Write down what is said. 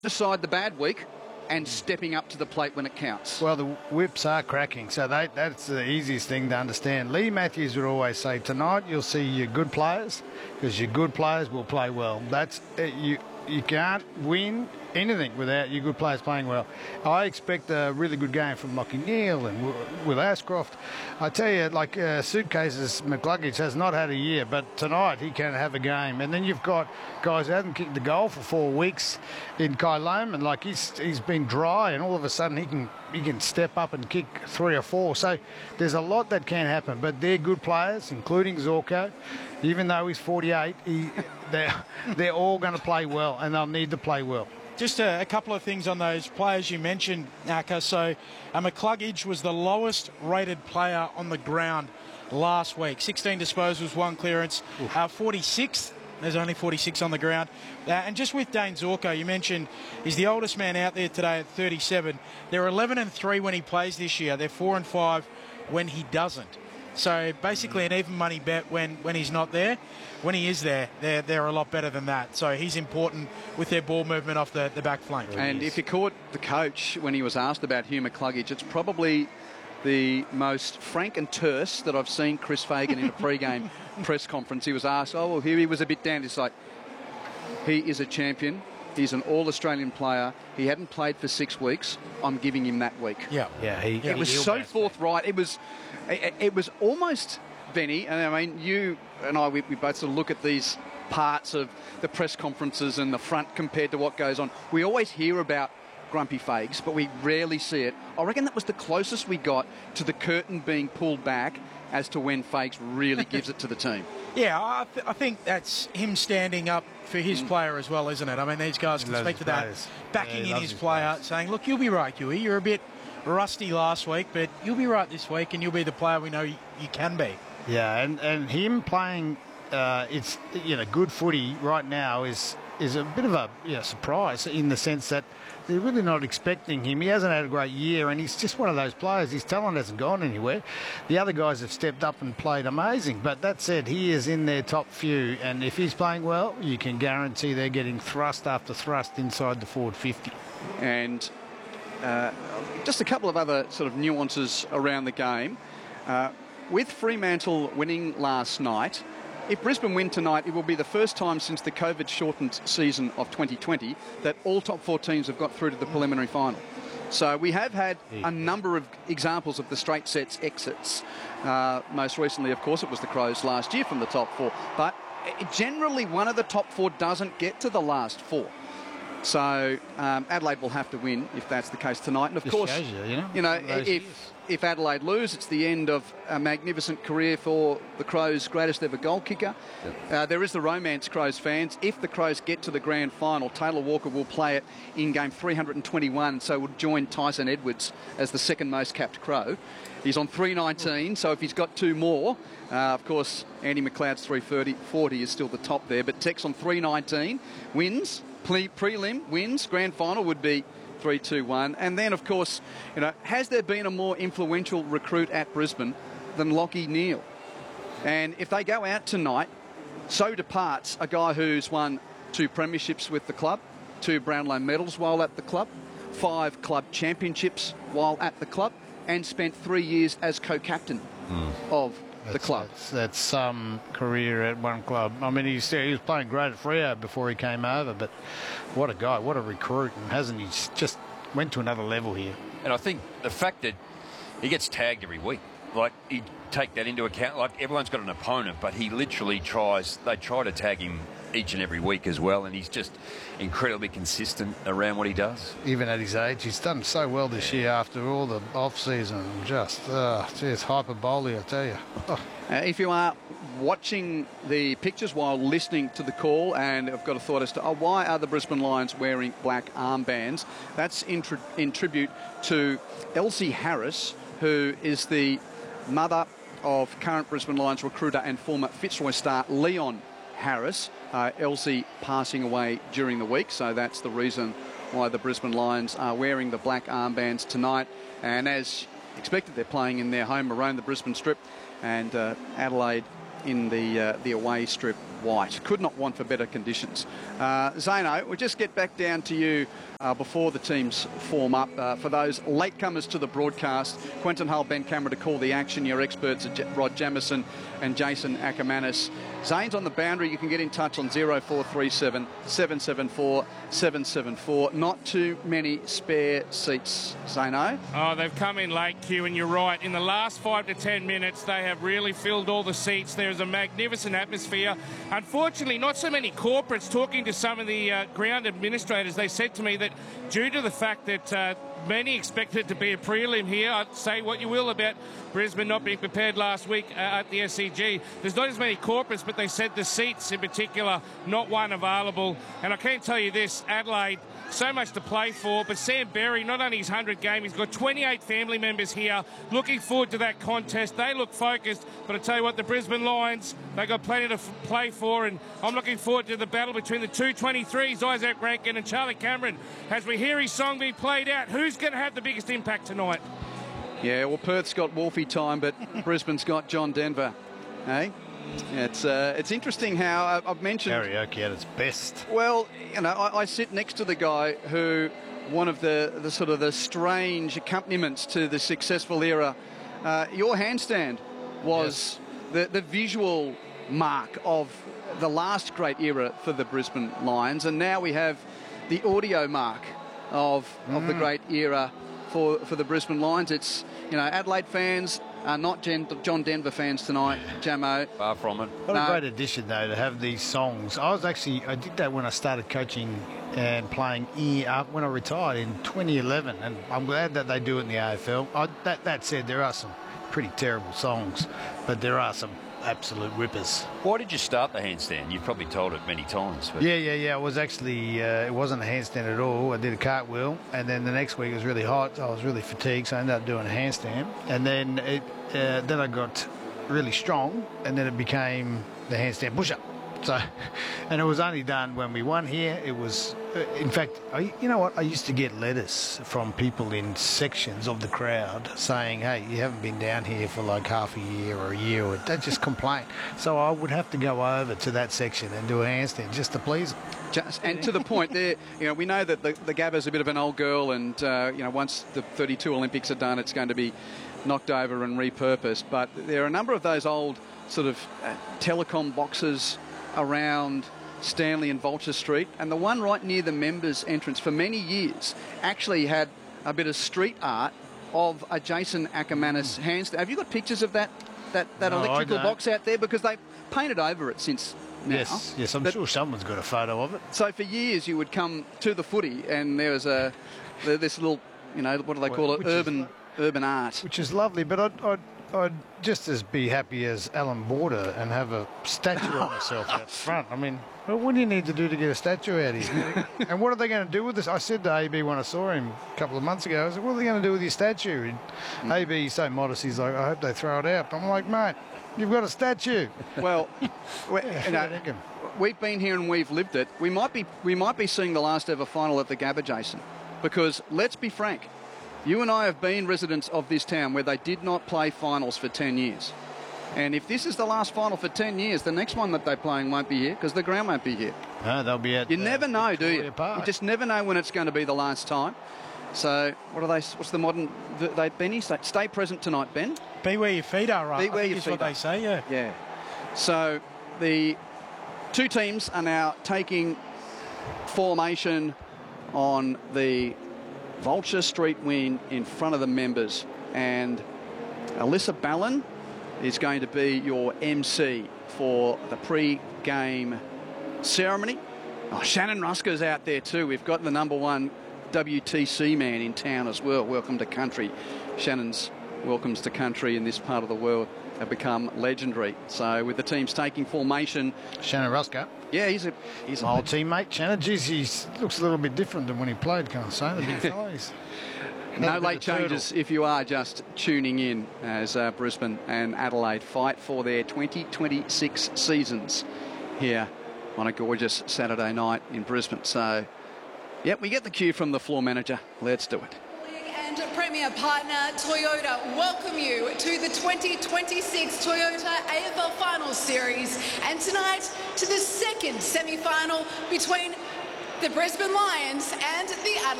aside the bad week and stepping up to the plate when it counts. Well, the whips are cracking, so that's the easiest thing to understand. Lee Matthews would always say, tonight you'll see your good players, because your good players will play well. That's you can't win anything without your good players playing well. I expect a really good game from Lockie Neal and Will Ashcroft. I tell you, like Suitcases McCluggage has not had a year, but tonight he can have a game. And then you've got guys who haven't kicked the goal for 4 weeks in Kai Loman, like he's been dry, and all of a sudden he can step up and kick 3 or 4. So there's a lot that can happen, but they're good players, including Zorko. Even though he's 48, they're all going to play well, and they'll need to play well. Just a couple of things on those players you mentioned, Naka. So McCluggage was the lowest rated player on the ground last week. 16 disposals, 1 clearance, 46th. There's only 46 on the ground. And just with Dane Zorko, you mentioned he's the oldest man out there today at 37. They're 11-3 when he plays this year. They're 4-5 when he doesn't. So basically an even money bet when he's not there. When he is there, they're a lot better than that. So he's important with their ball movement off the back flank. And if you caught the coach when he was asked about Hugh McCluggage, it's probably the most frank and terse that I've seen Chris Fagan in a pre-game press conference. He was asked, oh, well, here he was a bit down. It's like, he is a champion. He's an all-Australian player. He hadn't played for 6 weeks. I'm giving him that week. Yeah. It was so forthright. It was almost, Benny, and I mean, you and I, we both sort of look at these parts of the press conferences and the front compared to what goes on. We always hear about Grumpy Fags, but we rarely see it. I reckon that was the closest we got to the curtain being pulled back as to when Fags really gives it to the team. Yeah, I think that's him standing up for his player as well, isn't it? I mean, these guys can speak to that, backing in his player, saying, look, you'll be right, Huey. You're a bit rusty last week, but you'll be right this week, and you'll be the player we know you can be. Yeah, and him playing, it's good footy right now is a bit of a surprise in the sense that they're really not expecting him. He hasn't had a great year, and he's just one of those players. His talent hasn't gone anywhere. The other guys have stepped up and played amazing, but that said, he is in their top few, and if he's playing well, you can guarantee they're getting thrust after thrust inside the forward 50. And just a couple of other sort of nuances around the game. With Fremantle winning last night, if Brisbane win tonight, it will be the first time since the COVID-shortened season of 2020 that all top 4 teams have got through to the preliminary final. So we have had a number of examples of the straight sets exits. Most recently, of course, it was the Crows last year from the top 4. But generally, one of the top 4 doesn't get to the last 4. So Adelaide will have to win if that's the case tonight. And of course, if Adelaide lose, it's the end of a magnificent career for the Crows' greatest ever goal kicker. Yep. There is the romance, Crows fans. If the Crows get to the grand final, Taylor Walker will play it in game 321, so will join Tyson Edwards as the second most capped Crow. He's on 319, so if he's got 2 more, of course, Andy McLeod's 340 is still the top there. But Tex on 319 wins, prelim wins, grand final would be 3-2-1. And then, of course, has there been a more influential recruit at Brisbane than Lockie Neal? And if they go out tonight, so departs a guy who's won 2 premierships with the club, 2 Brownlow medals while at the club, 5 club championships while at the club, and spent 3 years as co-captain of the club. That's some career at one club. I mean, he was playing great at Freo before he came over, but what a guy, what a recruit, and hasn't he just went to another level here? And I think the fact that he gets tagged every week, like, you take that into account. Like, everyone's got an opponent, but he literally they try to tag him each and every week as well, and he's just incredibly consistent around what he does. Even at his age, he's done so well this year after all the off-season. Just, it's hyperbole, I tell you. If you are watching the pictures while listening to the call and have got a thought as to why are the Brisbane Lions wearing black armbands, that's in tribute to Elsie Harris, who is the mother of current Brisbane Lions recruiter and former Fitzroy star Leon Harris. Elsie passing away during the week, so that's the reason why the Brisbane Lions are wearing the black armbands tonight. And as expected, they're playing in their home around the Brisbane Strip, and Adelaide in the away strip white. Could not want for better conditions. Zano, we'll just get back down to you before the teams form up. For those latecomers to the broadcast, Quentin Hull, Ben Cameron to call the action. Your experts are Rod Jamieson and Jason Ackermanis. Zane's on the boundary. You can get in touch on 0437 774 774. Not too many spare seats, Zano. Oh, they've come in late, Q, and you're right. In the last 5 to 10 minutes, they have really filled all the seats. There's a magnificent atmosphere. Unfortunately, not so many corporates. Talking to some of the ground administrators, they said to me that due to the fact that many expected it to be a prelim here, I'd say what you will about Brisbane not being prepared last week at the SCG. There's not as many corporates, but they said the seats in particular, not one available. And I can tell you this, Adelaide, so much to play for, but Sam Berry, not only his 100th game, he's got 28 family members here. Looking forward to that contest. They look focused, but I tell you what, the Brisbane Lions, they got plenty to play for, and I'm looking forward to the battle between the 223s, Isaac Rankin and Charlie Cameron, as we hear his song being played out. Who's going to have the biggest impact tonight? Yeah, well, Perth's got Wolfie time, but Brisbane's got John Denver. Hey? It's interesting how I've mentioned Karaoke at its best. Well, you know, I sit next to the guy who one of the sort of the strange accompaniments to the successful era. Your handstand was the visual mark of the last great era for the Brisbane Lions, and now we have the audio mark of the great era for the Brisbane Lions. It's, you know, Adelaide fans are not John Denver fans tonight, Jamo. Far from it. What a great addition, though, to have these songs. I did that when I started coaching and playing when I retired in 2011, and I'm glad that they do it in the AFL. That said, there are some pretty terrible songs, but there are some absolute rippers. Why did you start the handstand? You've probably told it many times. But... Yeah. I was actually, it wasn't a handstand at all. I did a cartwheel, and then the next week it was really hot. I was really fatigued, so I ended up doing a handstand. And then then I got really strong, and then it became the handstand push-up. So, and it was only done when we won here. It was, in fact, you know what? I used to get letters from people in sections of the crowd saying, "Hey, you haven't been down here for like half a year or a year," or they just complain. So I would have to go over to that section and do a handstand just to please them. And to the point there, you know, we know that the Gabba's a bit of an old girl, and you know, once the 32 Olympics are done, it's going to be knocked over and repurposed. But there are a number of those old sort of telecom boxes around Stanley and Vulture Street, and the one right near the members' entrance for many years actually had a bit of street art of a Jason Ackermanis handstand. Have you got pictures of that No, electrical box out there? Because they've painted over it since now. Yes, I'm sure someone's got a photo of it. So for years you would come to the footy and there was this little, you know, what do they call it, urban art. Which is lovely, but I'd just as be happy as Alan Border and have a statue of myself out front. I mean, what do you need to do to get a statue out here? And what are they going to do with this? I said to AB when I saw him a couple of months ago, I said, what are they going to do with your statue? And AB, he's so modest, he's like, I hope they throw it out. I'm like, mate, you've got a statue. Well, we've been here and we've lived it. We might be seeing the last ever final at the Gabba, Jason, because let's be frank, you and I have been residents of this town where they did not play finals for 10 years. And if this is the last final for 10 years, the next one that they're playing won't be here because the ground won't be here. No, they'll be at You never know, do you? Park. You just never know when it's going to be the last time. So what's the modern... Benny, stay present tonight, Ben. Be where your feet are, right? Be where your is feet what are. they say, yeah. Yeah. So the two teams are now taking formation on the Vulture Street wing in front of the members, and Alyssa Ballon is going to be your MC for the pre-game ceremony. Oh, Shannon Rusker's out there too. We've got the #1 WTC man in town as well. Welcome to country. Shannon's welcomes to country in this part of the world have become legendary. So with the teams taking formation, Shannon Rusker. yeah, he's a My old teammate, Shannon. Geez, he looks a little bit different than when he played, can't I say? The big fellas. No late changes if you are just tuning in as Brisbane and Adelaide fight for their 2026 seasons here on a gorgeous Saturday night in Brisbane. So, yep, we get the cue from the floor manager. Let's do it. and premier partner Toyota welcome you to the 2026 Toyota AFL Finals Series, and tonight to the second semi-final between the Brisbane Lions and the Adelaide